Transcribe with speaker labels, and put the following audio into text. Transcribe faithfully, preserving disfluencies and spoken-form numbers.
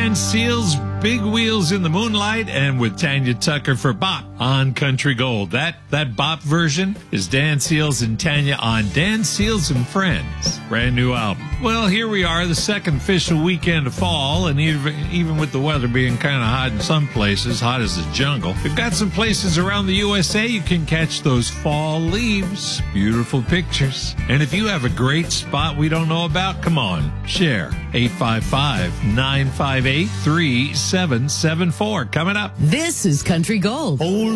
Speaker 1: Dan Seals, Big Wheels in the Moonlight, and with Tanya Tucker for Bop on Country Gold. That that Bop version is Dan Seals and Tanya on Dan Seals and Friends, brand new album. Well, here we are, the second official weekend of fall, and even, even with the weather being kind of hot in some places, hot as the jungle, we've got some places around the U S A you can catch those fall leaves. Beautiful pictures. And if you have a great spot we don't know about, come on, share. eight five five, nine five eight, three seven seven four. Coming up.
Speaker 2: This is Country Gold.
Speaker 1: Oh,